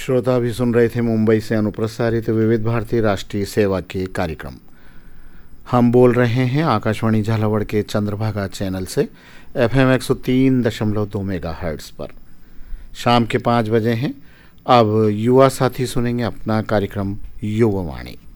श्रोता भी सुन रहे थे मुंबई से अनुप्रसारित विविध भारती राष्ट्रीय सेवा के कार्यक्रम। हम बोल रहे हैं आकाशवाणी झालावाड़ के चंद्रभागा चैनल से FM 103.2 मेगाहर्ट्ज़ पर। शाम के 5 बजे हैं। अब युवा साथी सुनेंगे अपना कार्यक्रम युवावाणी।